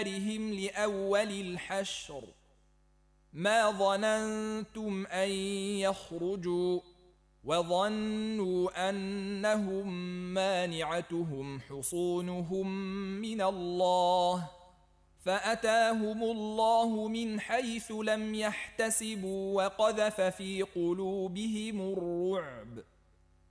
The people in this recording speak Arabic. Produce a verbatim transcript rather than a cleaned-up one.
ديارهم لأول الحشر ما ظننتم أن يخرجوا وظنوا أنهم مانعتهم حصونهم من الله فأتاهم الله من حيث لم يحتسبوا وقذف في قلوبهم الرعب